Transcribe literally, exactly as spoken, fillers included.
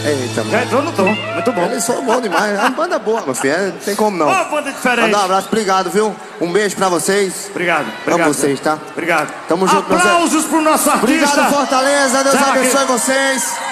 Eita, mano. Já entrou no tom, muito bom. Eles são bons demais. É uma banda boa, meu filho. É, não tem como não. Ó, banda diferente. Mandar um abraço, obrigado, viu? Um beijo pra vocês. Obrigado, obrigado. Amo vocês, tá? Obrigado. Tamo junto, Aplausos pro nosso artista. Obrigado, Fortaleza. Deus Será abençoe que... vocês.